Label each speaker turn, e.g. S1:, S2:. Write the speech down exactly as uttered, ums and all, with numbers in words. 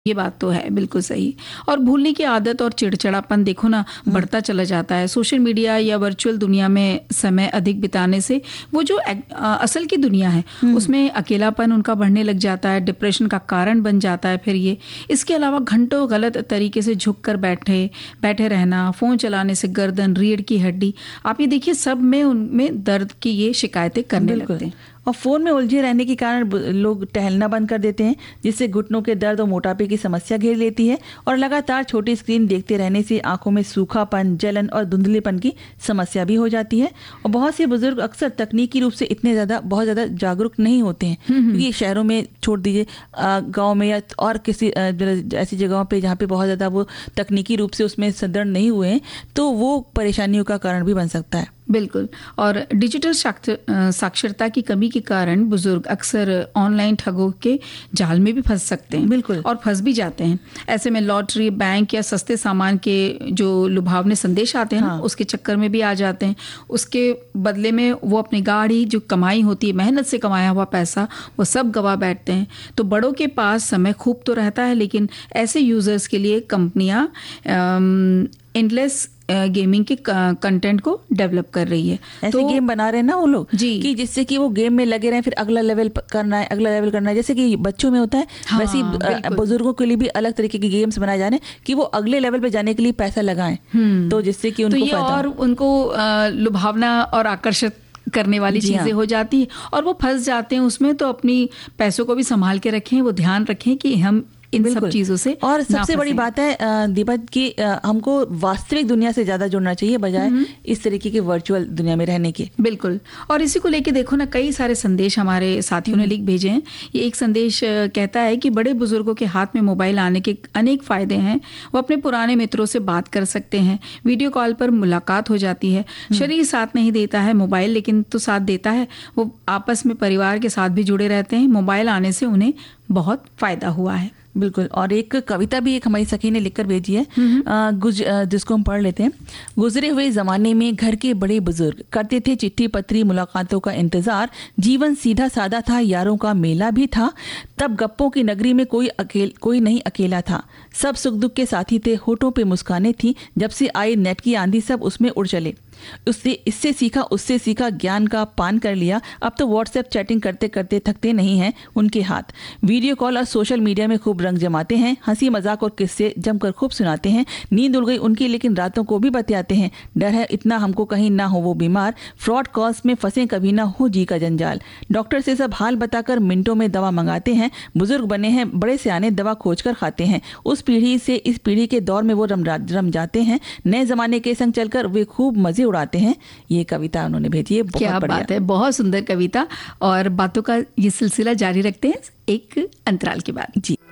S1: ये बात तो है, बिल्कुल सही। और भूलने की आदत और चिड़चिड़ापन देखो ना बढ़ता चला जाता है। सोशल मीडिया या वर्चुअल दुनिया में समय अधिक बिताने से वो जो एक- अ, असल की दुनिया है उसमें अकेलापन उनका बढ़ने लग जाता है, डिप्रेशन का कारण बन जाता है फिर ये। इसके अलावा घंटों गलत तरीके से झुक कर बैठे बैठे रहना, फ़ोन चलाने से गर्दन, रीढ़ की हड्डी, आप ये देखिए सब में उनमें दर्द की ये शिकायतें करने
S2: बिल्कुल।
S1: लगते हैं।
S2: और फोन में उलझे रहने के कारण ब- लोग टहलना बंद कर देते हैं, जिससे घुटनों के दर्द और मोटापे की समस्या घेर लेती है। और लगातार छोटी स्क्रीन देखते रहने से आंखों में सूखापन, जलन और धुंधलेपन की समस्या भी हो जाती है। और बहुत से बुजुर्ग अक्सर तकनीकी रूप से इतने ज्यादा बहुत ज्यादा जागरूक नहीं होते हैं, क्योंकि शहरों में छोड़ दीजिए, अ, गांव में या और किसी अ, ज- ऐसी जगहों पे जहाँ पे बहुत ज्यादा वो तकनीकी रूप से उसमें सदृढ़ नहीं हुए हैं, तो वो परेशानियों का कारण भी बन सकता है।
S1: बिल्कुल। और डिजिटल साक्षर- अ, साक्षरता की कमी के कारण बुजुर्ग अक्सर ऑनलाइन ठगों के जाल में भी फंस सकते हैं।
S2: बिल्कुल।
S1: और फंस भी जाते हैं। ऐसे में लॉटरी, बैंक या सस्ते सामान के जो लुभावने संदेश आते हैं ना,
S2: हाँ।
S1: उसके चक्कर में भी आ जाते हैं। उसके बदले में वो अपनी गाड़ी, जो कमाई होती है, मेहनत से कमाया हुआ पैसा, वो सब गवा बैठते हैं। तो बड़ों के पास समय खूब तो रहता है, लेकिन ऐसे यूजर्स के लिए कंपनियां एंडलेस गेमिंग के कंटेंट को डेवलप कर रही है।
S2: ऐसे
S1: तो
S2: गेम बना रहे हैं ना वो लोग,
S1: जी।
S2: कि जिससे कि वो गेम में लगे रहें, फिर अगला लेवल प- करना है, अगला लेवल करना है, जैसे कि बच्चों में होता है।
S1: हाँ,
S2: वैसे ही, अ,
S1: बिल्कुल।
S2: बुजुर्गों के लिए भी अलग तरीके के गेम्स बनाए जा रहे हैं कि वो अगले लेवल पे जाने के लिए पैसा लगाएं, तो जिससे कि
S1: तो
S2: उनको
S1: ये
S2: फायदा
S1: और
S2: हो।
S1: उनको अ, लुभावना और आकर्षित करने वाली
S2: जी
S1: चीजें
S2: हाँ।
S1: हो जाती हैं और वो फंस जाते हैं उसमें। तो अपनी पैसों को भी संभाल के रखें, वो ध्यान रखें कि हम इन सब
S2: बिल्कुल।
S1: चीजों से
S2: और
S1: ना
S2: सबसे बड़ी
S1: फंसें।
S2: बात है अ, दीपक की, अ, हमको वास्तविक दुनिया से ज्यादा जुड़ना चाहिए, बजाय इस तरीके की वर्चुअल दुनिया में रहने के।
S1: बिल्कुल। और इसी को लेके देखो ना, कई सारे संदेश हमारे साथियों ने लिख भेजे हैं। ये एक संदेश अ, कहता है कि बड़े बुजुर्गों के हाथ में मोबाइल आने के अनेक फायदे हैं। वो अपने पुराने मित्रों से बात कर सकते हैं, वीडियो कॉल पर मुलाकात हो जाती है। शरीर साथ नहीं देता है मोबाइल, लेकिन तो साथ देता है। वो आपस में परिवार के साथ भी जुड़े रहते हैं। मोबाइल आने से उन्हें बहुत फायदा हुआ है।
S2: बिल्कुल। और एक कविता भी एक हमारी सखी ने लिखकर भेजी है, अ, गुज अ, जिसको हम पढ़ लेते हैं। गुजरे हुए जमाने में घर के बड़े बुजुर्ग करते थे चिट्ठी पत्री मुलाकातों का इंतजार। जीवन सीधा सादा था, यारों का मेला भी था। तब गप्पों की नगरी में कोई अकेल कोई नहीं अकेला था। सब सुख दुख के साथी थे, होठों पे मुस्कानें थी। जब से आई नेट की आंधी, सब उसमें उड़ चले। उससे इससे सीखा, उससे सीखा, ज्ञान का पान कर लिया। अब तो व्हाट्सएप चैटिंग करते करते थकते नहीं हैं उनके हाथ। वीडियो कॉल और सोशल मीडिया में खूब रंग जमाते हैं। हंसी मजाक और किस्से जमकर खूब सुनाते हैं। नींद उड़ गई उनकी, लेकिन रातों को भी बतियाते हैं। डर है इतना हमको कहीं ना हो वो बीमार। फ्रॉड कॉल्स में फंसे कभी ना हो जी का जंजाल। डॉक्टर से सब हाल बताकर मिनटों में दवा मंगाते हैं। बुजुर्ग बने हैं बड़े सियाने, दवा खोज कर खाते हैं। उस पीढ़ी से इस पीढ़ी के दौर में वो रम रम जाते हैं। नए जमाने के संग चलकर वे खूब मजे उड़ाते हैं। ये कविता उन्होंने भेजी है।
S1: क्या
S2: बहुत बढ़िया
S1: बात है, बहुत सुंदर कविता। और बातों का ये सिलसिला जारी रखते हैं एक अंतराल के बाद।
S2: जी।